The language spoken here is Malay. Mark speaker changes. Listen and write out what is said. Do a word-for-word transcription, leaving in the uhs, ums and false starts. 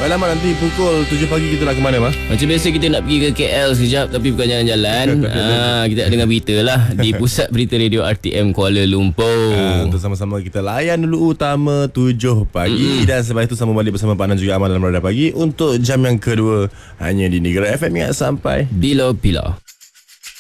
Speaker 1: Baiklah Mak, nanti pukul tujuh pagi kita nak ke mana Mak?
Speaker 2: Macam biasa kita nak pergi ke K L sekejap, tapi bukan jalan-jalan. ah, Kita nak dengar berita lah di Pusat Berita Radio R T M Kuala Lumpur.
Speaker 1: Ah, untuk sama-sama kita layan dulu utama tujuh pagi. Mm-hmm. Dan selepas itu sama balik bersama Pak Nan juga Amal dalam Radar Pagi untuk jam yang kedua hanya di Negara F M. Ingat sampai
Speaker 2: bila-bila.